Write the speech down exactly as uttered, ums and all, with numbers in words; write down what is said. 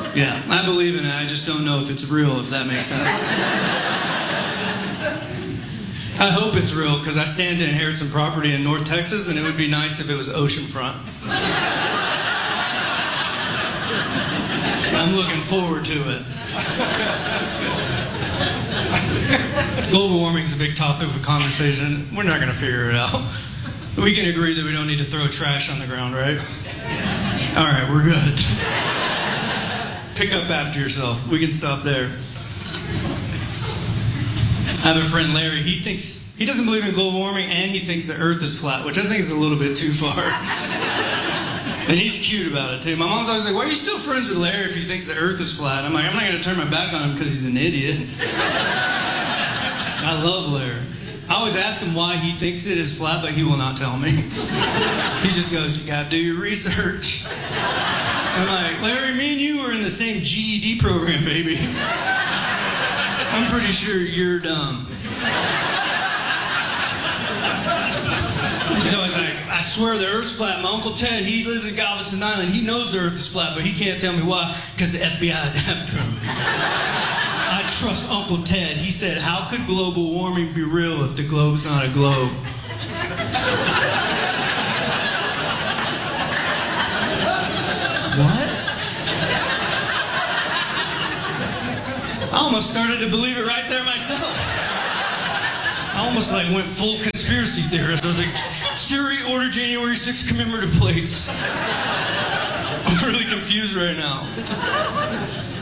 Yeah, I believe in it. I just don't know if it's real, if that makes sense. I hope it's real, because I stand to inherit some property in North Texas, and it would be nice if it was oceanfront. I'm looking forward to it. Global warming is a big topic of conversation. We're not going to figure it out. We can agree that we don't need to throw trash on the ground, right? All right, we're good. Pick up after yourself. We can stop there. I have a friend, Larry. He thinks, he doesn't believe in global warming, and he thinks the earth is flat, which I think is a little bit too far. And he's cute about it, too. My mom's always like, why are you still friends with Larry if he thinks the earth is flat? I'm like, I'm not going to turn my back on him because he's an idiot. I love Larry. I always ask him why he thinks it is flat, but he will not tell me. He just goes, you got to do your research. I'm like, Larry, me and you were in the same G E D program, baby. I'm pretty sure you're dumb. He's always like, I swear the earth's flat. My Uncle Ted, he lives in Galveston Island. He knows the earth is flat, but he can't tell me why, because the F B I is after him. I trust Uncle Ted. He said, how could global warming be real if the globe's not a globe? What? I almost started to believe it right there myself. I almost like went full conspiracy theorist. I was like, Siri, order January sixth commemorative plates. I'm really confused right now.